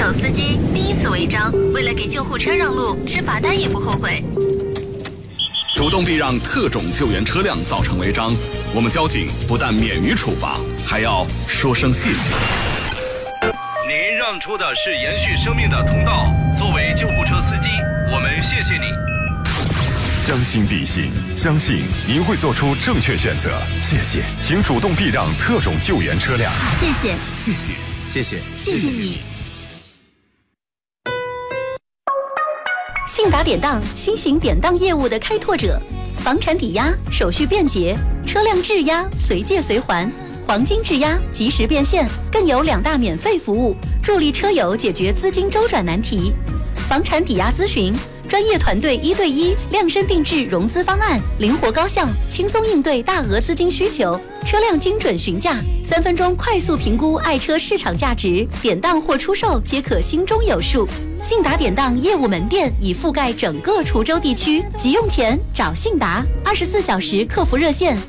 有司机第一次违章，为了给救护车让路，吃罚单也不后悔。 主动避让特种救援车辆造成违章，我们交警不但免于处罚，还要说声谢谢。 您让出的是延续生命的通道，作为救护车司机，我们谢谢你。 将心比心，相信您会做出正确选择。谢谢，请主动避让特种救援车辆。 谢谢， 谢谢，谢谢， 谢谢你。 信达典当，新型典当业务的开拓者，房产抵押手续便捷，车辆质押随借随还，黄金质押及时变现，更有2大免费服务，助力车友解决资金周转难题。房产抵押咨询，专业团队1对1量身定制融资方案，灵活高效，轻松应对大额资金需求。车辆精准询价，3分钟快速评估爱车市场价值，典当或出售皆可心中有数。信达典当业务门店已覆盖整个滁州地区，急用钱找信达，24小时客服热线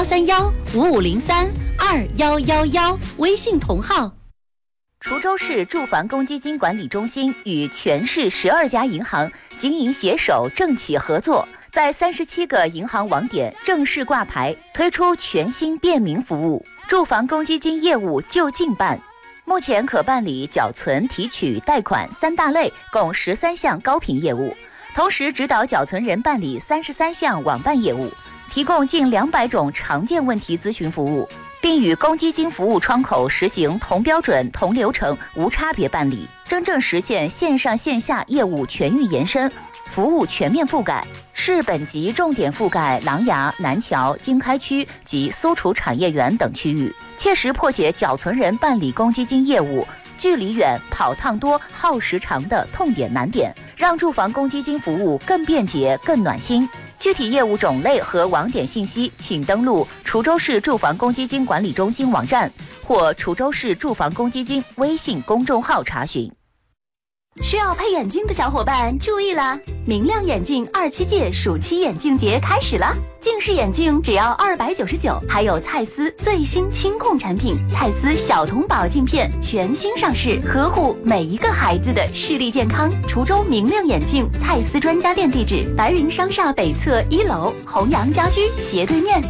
131-5503-2111，微信同号。 滁州市住房公积金管理中心与全市12家银行经营携手政企合作，在37个银行网点正式挂牌，推出全新便民服务——住房公积金业务就近办。目前可办理缴存、提取、贷款3大类，共13项高频业务，同时指导缴存人办理33项网办业务，提供近200种常见问题咨询服务，并与公积金服务窗口实行同标准、同流程、无差别办理，真正实现线上线下业务全域延伸，服务全面覆盖。市本级重点覆盖琅琊、南桥、经开区及苏楚产业园等区域，切实破解缴存人办理公积金业务距离远、跑趟多、耗时长的痛点难点，让住房公积金服务更便捷、更暖心。具体业务种类和网点信息，请登录滁州市住房公积金管理中心网站或滁州市住房公积金微信公众号查询。 需要配眼镜的小伙伴注意了，明亮眼镜27届暑期眼镜节开始了，近视眼镜只要299，还有蔡司最新清控产品蔡司小童宝镜片全新上市，呵护每一个孩子的视力健康。滁州明亮眼镜蔡司专家店地址：白云商厦北侧1楼，弘阳家居斜对面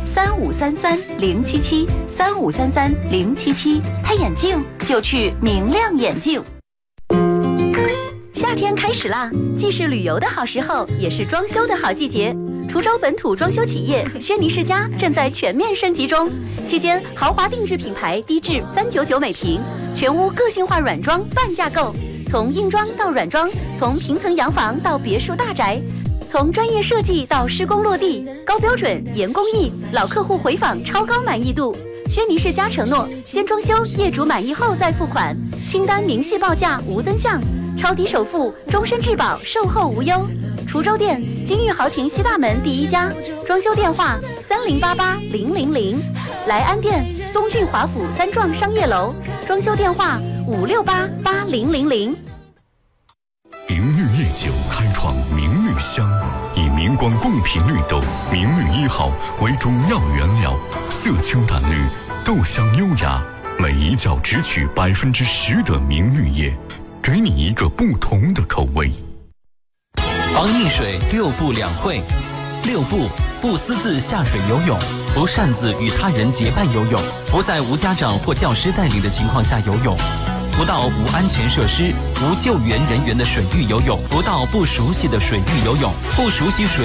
，3533-077，3533-077，配眼镜就去明亮眼镜。夏天开始啦，既是旅游的好时候，也是装修的好季节。滁州本土装修企业轩尼诗家正在全面升级中，期间豪华定制品牌低至399每平，全屋个性化软装半价购，从硬装到软装，从平层洋房到别墅大宅，从专业设计到施工落地，高标准严工艺，老客户回访超高满意度。轩尼诗家承诺先装修，业主满意后再付款，清单明细报价无增项，超低首付，终身质保，售后无忧。滁州店金玉豪庭西大门第1家，装修电话3088-000，莱安店东郡华府3幢商业楼，装修电话568-8000。 明绿夜酒开创明绿香，以明光贡品绿豆明绿1号为主要原料，色清淡绿，豆香优雅，每一窖只取10%的明绿叶，给你一个不同的口味。 防溺水6不2会：6不：不私自下水游泳，不擅自与他人结伴游泳，不在无家长或教师带领的情况下游泳，不到无安全设施、无救援人员的水域游泳，不到不熟悉的水域游泳，不熟悉水